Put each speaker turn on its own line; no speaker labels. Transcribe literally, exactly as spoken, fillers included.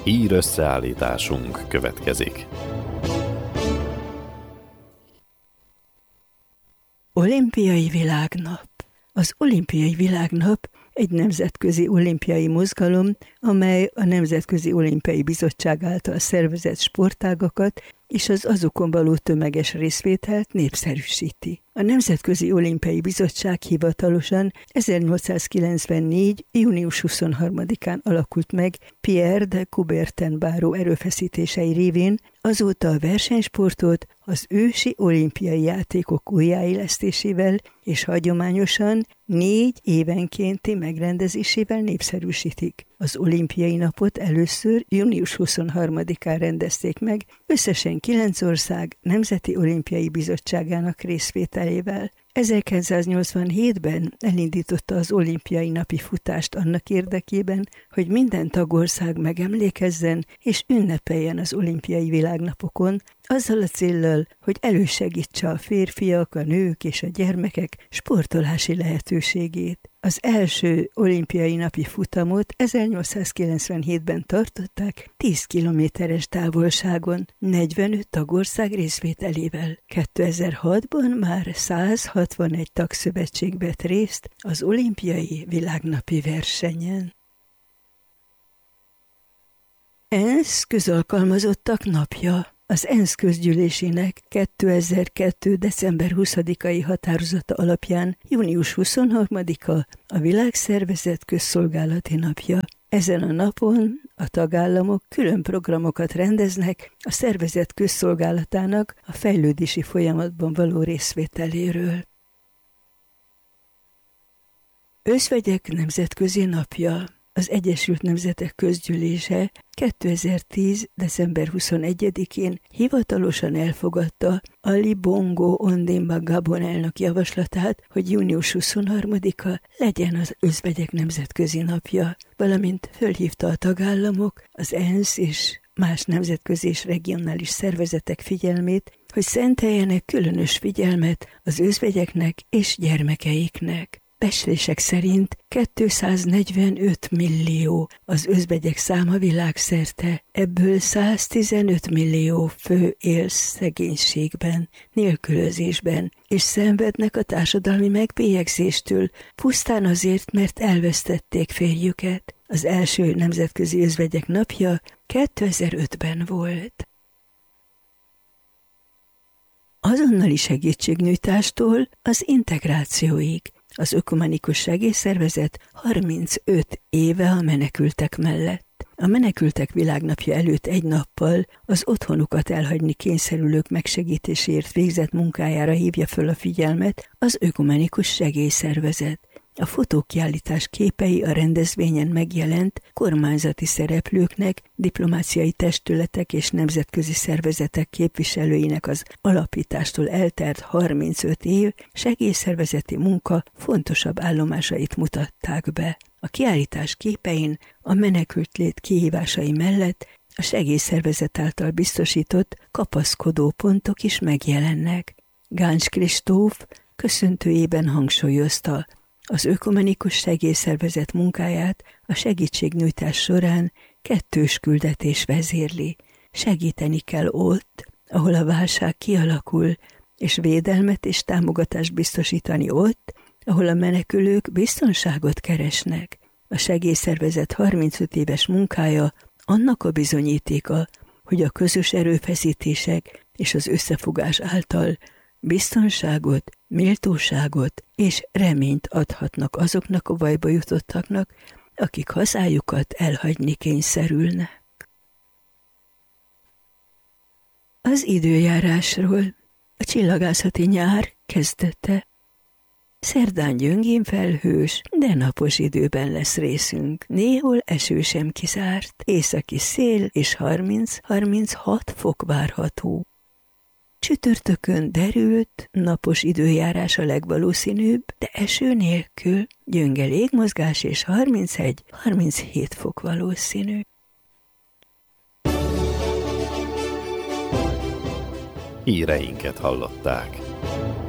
Hír összeállításunk következik.
Olimpiai világnap. Az olimpiai világnap egy nemzetközi olimpiai mozgalom, amely a Nemzetközi Olimpiai Bizottság által szervezett sportágakat és az azokon való tömeges részvételt népszerűsíti. A Nemzetközi Olimpiai Bizottság hivatalosan ezernyolcszázkilencvennégy. június huszonharmadikán alakult meg Pierre de Coubertin báró erőfeszítései révén, azóta a versenysportot az ősi olimpiai játékok újjáélesztésével és hagyományosan négy évenkénti megrendezésével népszerűsítik. Az olimpiai napot először június huszonharmadikán rendezték meg, összesen kilenc ország Nemzeti Olimpiai Bizottságának részvételével. ezerkilencszáznyolcvanhétben elindította az olimpiai napi futást annak érdekében, hogy minden tagország megemlékezzen és ünnepeljen az olimpiai világnapokon, azzal a céllal, hogy elősegítse a férfiak, a nők és a gyermekek sportolási lehetőségét. Az első olimpiai napi futamot ezernyolcszázkilencvenhétben tartották tíz kilométeres távolságon, negyvenöt tagország részvételével. kétezer-hatban már száz hatvanegy tagszövetség vett részt az olimpiai világnapi versenyen. ENSZ közalkalmazottak napja. Az ENSZ közgyűlésének kétezer-kettő. december huszadikai határozata alapján június huszonharmadika a Világszervezet közszolgálati napja. Ezen a napon a tagállamok külön programokat rendeznek a szervezet közszolgálatának a fejlődési folyamatban való részvételéről. Özvegyek nemzetközi napja. Az Egyesült Nemzetek Közgyűlése kétezer-tíz. december huszonegyedikén hivatalosan elfogadta Ali Bongo Ondimba Gabon elnök javaslatát, hogy június huszonharmadika legyen az özvegyek nemzetközi napja, valamint fölhívta a tagállamok, az ENSZ és más nemzetközi és regionális szervezetek figyelmét, hogy szenteljenek különös figyelmet az özvegyeknek és gyermekeiknek. Becslések szerint kétszáznegyvenöt millió az özvegyek száma világszerte, ebből száztizenöt millió fő él szegénységben, nélkülözésben, és szenvednek a társadalmi megbélyegzéstől, pusztán azért, mert elvesztették férjüket. Az első nemzetközi özvegyek napja kétezer-ötben volt. Azonnali segítségnyújtástól az integrációig. Az Ökumenikus Segélyszervezet harmincöt éve a menekültek mellett. A menekültek világnapja előtt egy nappal az otthonukat elhagyni kényszerülők megsegítéséért végzett munkájára hívja föl a figyelmet az Ökumenikus Segélyszervezet. A fotókiállítás képei a rendezvényen megjelent kormányzati szereplőknek, diplomáciai testületek és nemzetközi szervezetek képviselőinek az alapítástól eltelt harmincöt év segélyszervezeti munka fontosabb állomásait mutatták be. A kiállítás képein a menekült lét kihívásai mellett a segélyszervezet által biztosított kapaszkodó pontok is megjelennek. Gáncs Kristóf köszöntőjében hangsúlyozta, az Ökumenikus Segélyszervezet munkáját a segítségnyújtás során kettős küldetés vezérli. Segíteni kell ott, ahol a válság kialakul, és védelmet és támogatást biztosítani ott, ahol a menekülők biztonságot keresnek. A segélyszervezet harmincöt éves munkája annak a bizonyítéka, hogy a közös erőfeszítések és az összefogás által biztonságot, méltóságot és reményt adhatnak azoknak a bajba jutottaknak, akik hazájukat elhagyni kényszerülnek. Az időjárásról. A csillagászati nyár kezdete. Szerdán gyöngén felhős, de napos időben lesz részünk. Néhol eső sem kizárt, északi szél és harminc-harminchat fok várható. Csütörtökön derült, napos időjárás a legvalószínűbb, de eső nélkül, gyönge légmozgás és harmincegy-harminchét fok valószínű.
Híreinket hallották.